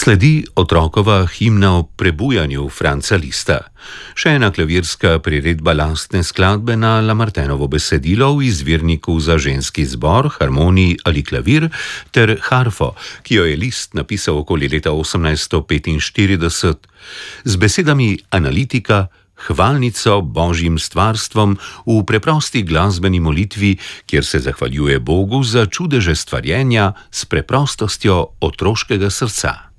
Sledi otrokova himna o prebujanju Franca Lista. Še ena klavirska priredba lastne skladbe na Lamartinovo besedilo v izvirniku za ženski zbor, harmonij ali klavir ter harfo, ki jo je List napisal okoli leta 1845, z besedami analitika, hvalnico božjim stvarstvom v preprosti glasbeni molitvi, kjer se zahvaljuje Bogu za čudeže stvarjenja s preprostostjo otroškega srca.